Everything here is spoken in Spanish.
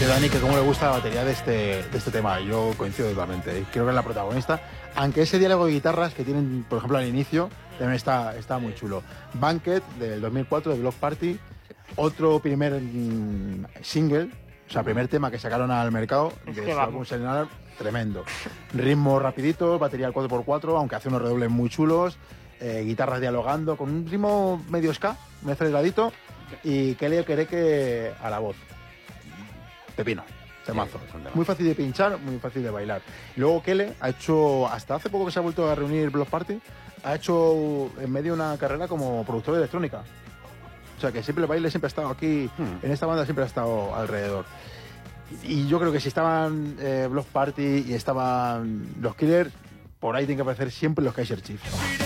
Dice Dani que cómo le gusta la batería de este tema. Y yo coincido totalmente. Creo que es la protagonista. Aunque ese diálogo de guitarras que tienen, por ejemplo, al inicio, también está muy chulo. Banquet, del 2004, de Block Party. Otro primer single, o sea, primer tema que sacaron al mercado, de su álbum Serenade, tremendo. Ritmo rapidito, batería al 4x4, aunque hace unos redobles muy chulos, guitarras dialogando, con un ritmo medio ska, medio aceleradito, y Kelly Okereke a la voz. Pepino, temazo. Muy fácil de pinchar, muy fácil de bailar. Y luego Kelly ha hecho, hasta hace poco que se ha vuelto a reunir Block Party, ha hecho en medio una carrera como productor de electrónica. O sea, que siempre el baile siempre ha estado aquí, en esta banda siempre ha estado alrededor. Y yo creo que si estaban Block Party y estaban los Killers, por ahí tienen que aparecer siempre los Kaiser Chiefs.